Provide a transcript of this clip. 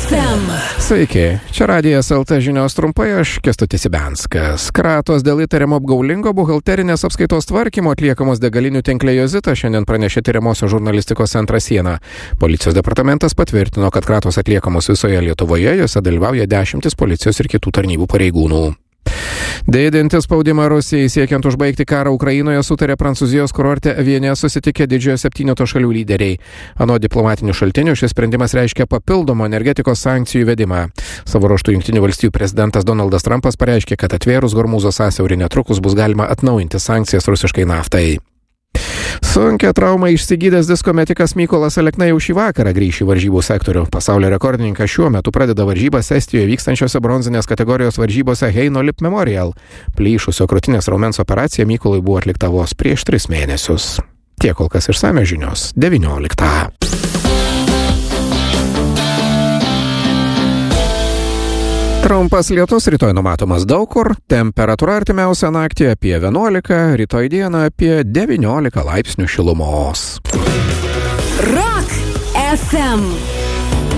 FM. Sveiki, čia Radijas LT žinios trumpai, aš Kęstutis Ibenskas. Kratos dėl įtariamo apgaulingo buhalterinės apskaitos tvarkymo atliekamos degalinių tinkle Jozita šiandien pranešė tyriamosios žurnalistikos centras Siena. Policijos departamentas patvirtino, kad kratos atliekamos visoje Lietuvoje, jose dalyvauja 10 policijos ir kitų tarnybų pareigūnų. Didinti spaudimą Rusijai siekiant užbaigti karą Ukrainoje sutarė Prancūzijos kurorte Viene susitikę didžiojo 7 šalių lyderiai. Anot diplomatinių šaltinių šis sprendimas reiškia papildomą energetikos sankcijų įvedimą. Savo ruožtu Jungtinių valstijų prezidentas Donaldas Trumpas pareiškė, kad atvėrus Hormūzo sąsiaurį netrukus bus galima atnaujinti sankcijas rusiškai naftai. Sunkia trauma išsigydęs disko metikas Mykolas Alekna jau šį vakarą grįš į varžybų sektorių. Pasaulio rekordininkas šiuo metu pradeda varžybas Estijoje vykstančiose bronzinės kategorijos varžybose Heino Lip Memorial. Plyšusio krūtinės raumens operacija Mykolui buvo atlikta vos prieš 3 mėnesius. Tiek kol kas išsamios žinios 19. Trumpas lietus rytoj numatomas daug kur, temperatūra artimiausią naktį apie 11, rytoj dieną apie 19 laipsnių šilumos. Rock FM.